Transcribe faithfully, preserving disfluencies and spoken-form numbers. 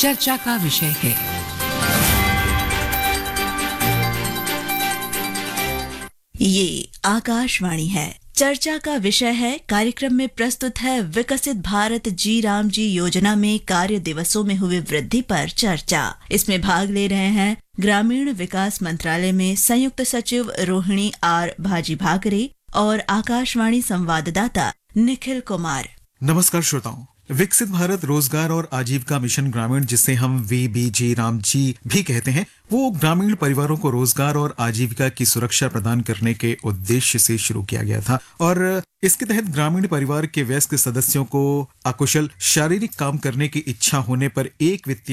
चर्चा का विषय है। ये आकाशवाणी है। चर्चा का विषय है। कार्यक्रम में प्रस्तुत है विकसित भारत जी राम जी योजना में कार्य दिवसों में हुई वृद्धि पर चर्चा। इसमें भाग ले रहे हैं ग्रामीण विकास मंत्रालय में संयुक्त सचिव रोहिणी आर भाजी भाकरे और आकाशवाणी संवाददाता निखिल कुमार। नमस्कार श्रोताओं। विकसित भारत रोजगार और आजीविका मिशन ग्रामीण, जिसे हम वी बी जी राम जी भी कहते हैं, वो ग्रामीण परिवारों को रोजगार और आजीविका की सुरक्षा प्रदान करने के उद्देश्य से शुरू किया गया था। और इसके तहत ग्रामीण परिवार के वयस्क सदस्यों को अकुशल शारीरिक काम करने की इच्छा होने पर एक वित्तीय